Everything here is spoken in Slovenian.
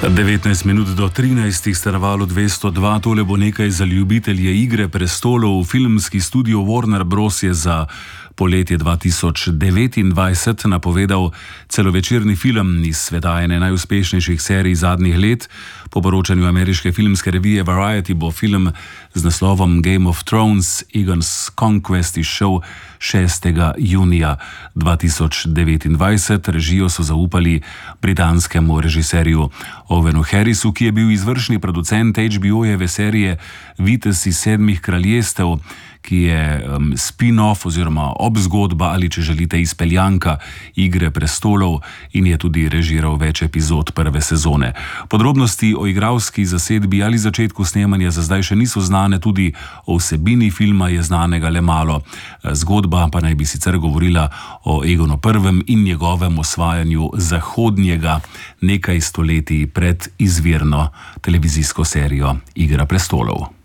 19 minut do 13 ste na valu 202, tole bo nekaj za ljubitelje Igre prestolov. Filmski studio Warner Bros. Je za poletje 2029 napovedal celovečerni film iz sveta ene najuspešnejših serij zadnjih let. Po poročanju ameriške filmske revije Variety bo film z naslovom Game of Thrones Aegon's Conquest izšel 6. junija 2029. Režijo so zaupali britanskemu režiserju Owenu Harrisu, ki je bil izvršni producent HBO-jeve serije Vitez iz sedmih kraljestev, ki je spin-off oziroma obzgodba ali, če želite, izpeljanka Igre prestolov in je tudi režiral več epizod prve sezone. Podrobnosti o igralski zasedbi ali začetku snemanja za zdaj še niso znane, tudi o vsebini filma je znanega le malo. Zgodba pa naj bi sicer govorila o Aegonu I. in njegovem osvajanju zahodnjega nekaj stoletij pred izvirno televizijsko serijo Igra prestolov.